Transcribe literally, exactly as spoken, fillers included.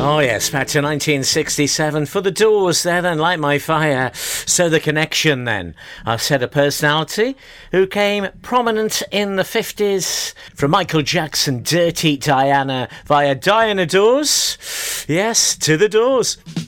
Oh yes, back to nineteen sixty-seven for the Doors there then, Light My Fire. So the connection then. I've said a personality who came prominent in the fifties from Michael Jackson, Dirty Diana via Diana Dors. Yes, to the Doors.